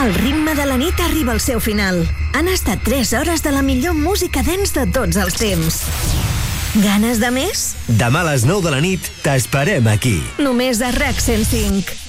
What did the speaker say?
El ritme de la nit arriba al seu final. Han estat 3 hores de la millor música dance de tots els temps. Ganes de més? Demà a les 9 de la nit t'esperem aquí. Només a RAC 105.